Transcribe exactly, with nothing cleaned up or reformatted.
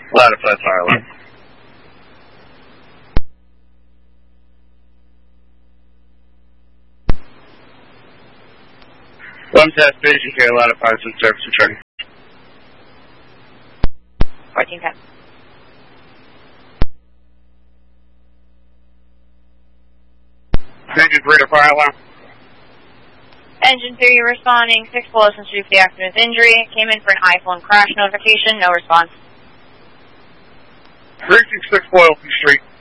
Ladder five fire alarm. One test, station care, ladder five, some service returning. fourteen ten. Engine three to fire alarm. Engine three responding, six Wilson Street for the accident injury. Came in for an iPhone crash notification, no response. three six six Wilson Street.